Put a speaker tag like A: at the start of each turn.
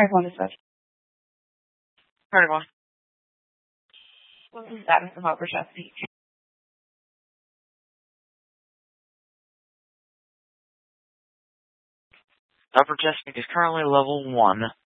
A: Rifle dispatch.
B: Protocol.
A: What's the status of Upper Chesapeake?
B: Upper Chesapeake is currently level 1.